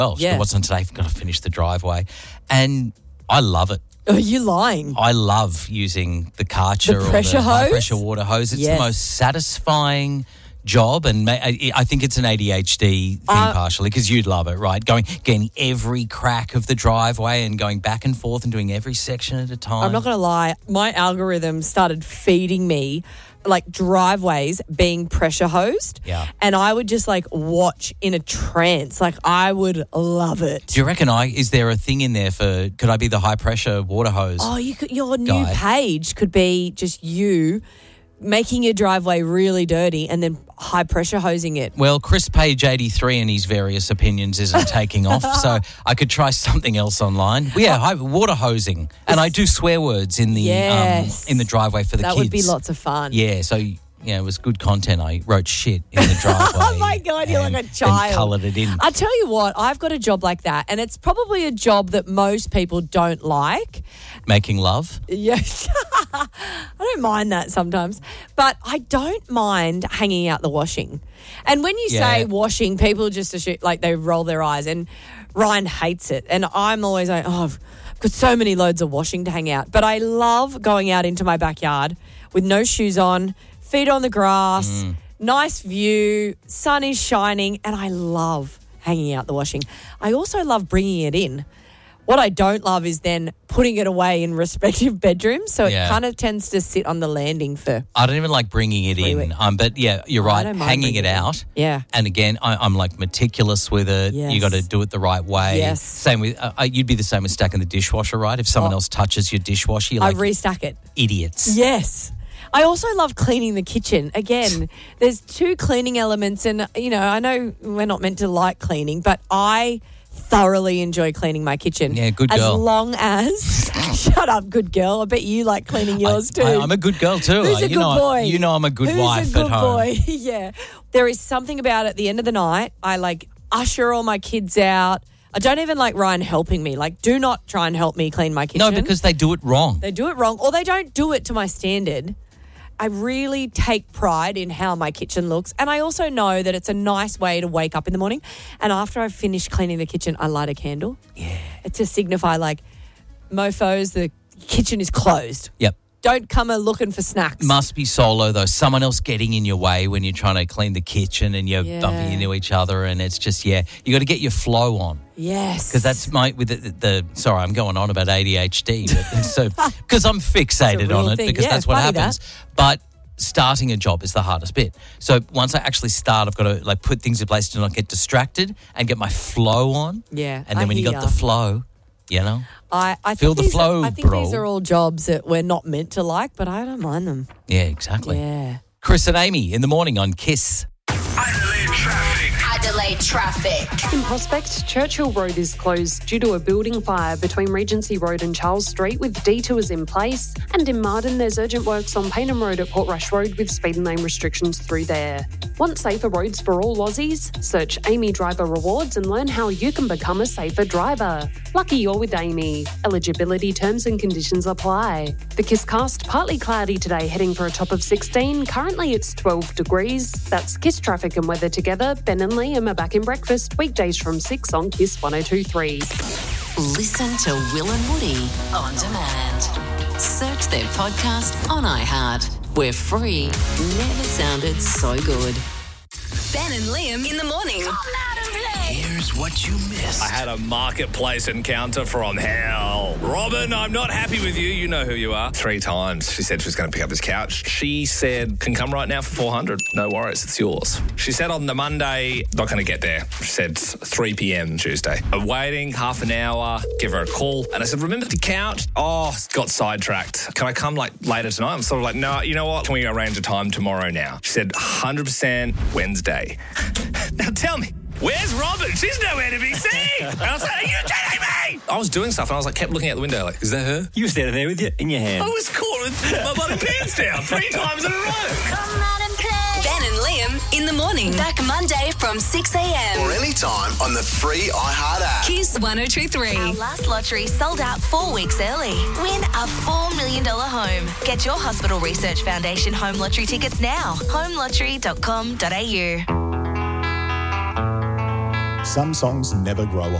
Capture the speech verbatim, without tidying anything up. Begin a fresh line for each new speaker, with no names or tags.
well,
Yeah.
it wasn't today. I've got to finish the driveway. And I love it.
Are you lying?
I love using the Karcher
The pressure
or the
hose?
high-pressure water hose. It's
Yes.
the most satisfying job, and ma- I I think it's an A D H D thing
Uh,
partially because you'd love it, right? Going, getting every crack of the driveway and going back and forth and doing every section at a time.
I'm not going to lie. My algorithm started feeding me like driveways being pressure hosed.
Yeah.
And I would just like watch in a trance. Like I would love it.
Do you reckon I, is there a thing in there for, could I be the high-pressure water hose?
Oh, you could, your new
Guy.
page could be just you making your driveway really dirty and then high pressure hosing it.
Well, Chris Page eighty-three and his various opinions isn't taking off, so I could try something else online. Well, yeah, high, water hosing, and I do swear words in the
Yes.
um, in the driveway for the
That
kids.
would be lots of fun.
Yeah, so yeah, it was good content. I wrote shit in the driveway.
Oh my God, you're
and-
like a child.
And coloured it in.
I tell you what, I've got a job like that, and it's probably a job that most people don't like.
Making love.
Yeah, I don't mind that sometimes, but I don't mind hanging out the washing. And when you
Yeah.
say washing, people just assume, like they roll their eyes, and Ryan hates it. And I'm always like, oh, I've got so many loads of washing to hang out. But I love going out into my backyard with no shoes on, feet on the grass, nice view, sun is shining, and I love hanging out the washing. I also love bringing it in. What I don't love is then putting it away in respective bedrooms, so it
Yeah.
kind of tends to sit on the landing for...
I don't even like bringing it
Three
in,
weeks.
um, but yeah, you're
I
right.
don't mind
Hanging it
bringing it in.
out.
Yeah.
And again, I, I'm like meticulous with it.
Yes.
You got to do it the right way.
Yes.
Same with uh, uh, you'd be the same with stacking the dishwasher, right? If someone
Oh.
else touches your dishwasher, you're
I
like
restack it.
idiots.
Yes. I also love cleaning the kitchen. Again, there's two cleaning elements, and, you know, I know we're not meant to like cleaning, but I thoroughly enjoy cleaning my kitchen.
Yeah, good
As
girl.
long as... Shut up, good girl. I bet you like cleaning yours
I,
too.
I, I'm a good girl too.
Who's
Uh,
a
you
good
know,
boy?
You know I'm a good
Who's
wife
a good
at home.
boy? Yeah. There is something about at the end of the night, I like usher all my kids out. I don't even like Ryan helping me. Like, do not try and help me clean my kitchen.
No, because they do it wrong.
they do it wrong, or they don't do it to my standard. I really take pride in how my kitchen looks, and I also know that it's a nice way to wake up in the morning. And after I've finished cleaning the kitchen, I light a candle.
Yeah.
To signify, like, mofos, the kitchen is closed.
Yep.
Don't come a looking for snacks.
Must be solo though. Someone else getting in your way when you're trying to clean the kitchen and you're
Yeah.
bumping into each other, and it's just yeah, you got to get your flow on.
Yes.
Because that's my with the, the, the sorry, I'm going on about A D H D, but so because I'm fixated
real
on it
thing.
because
Yeah,
that's what
funny
happens. But starting a job is the hardest bit. So once I actually start, I've got to like put things in place to not get distracted and get my flow on.
Yeah,
And then
I
when you
hear
got
ya.
the flow, you know,
I, I
Feel
think
the
these
flow,
are, I think
bro.
these are all jobs that we're not meant to like, but I don't mind them.
yeah, exactly.
Yeah.
Chris and Amy in the morning on Kiss.
Adelaide traffic.
Adelaide traffic.
In Prospect, Churchill Road is closed due to a building fire between Regency Road and Charles Street with detours in place. And in Marden, there's urgent works on Paynham Road at Portrush Road with speed and lane restrictions through there. Want safer roads for all Aussies? Search Amy Driver Rewards and learn how you can become a safer driver. Lucky you're with Amy. Eligibility terms and conditions apply. The Kisscast, partly cloudy today, heading for a top of sixteen. Currently it's twelve degrees. That's Kiss traffic and weather together. Ben and Liam are back in breakfast weekdays from six on Kiss one oh two three.
Listen to Will and Woody on demand. Search their podcast on iHeart. We're free. Never sounded so good. Ben and Liam in the morning.
Here's what you missed.
I had a marketplace encounter from hell. Robin, I'm not happy with you. You know who you are. Three times she said she was going to pick up this couch. She said, can come right now for four hundred. No worries, it's yours. She said on the Monday, not going to get there. She said three p.m. Tuesday. I'm waiting half an hour, give her a call. And I said, remember the couch? Oh, got sidetracked. Can I come like later tonight? I'm sort of like, no, you know what? Can we arrange a time tomorrow now? She said, one hundred percent Wednesday. Now tell me, where's Robin? She's nowhere to be seen. And I was like, are you kidding me? I was doing stuff and I was like, kept looking out the window like, is that her?
You were standing there with your in your hand.
I was caught with my bloody pants down three times in a row.
Come out and play. Ben and Liam in the morning. Back Monday from six a.m.
Or anytime on the free iHeart app.
Kiss one oh two three. Our last lottery sold out four weeks early. Win a four million dollars home. Get your Hospital Research Foundation home lottery tickets now. home lottery dot com dot a u.
some songs never grow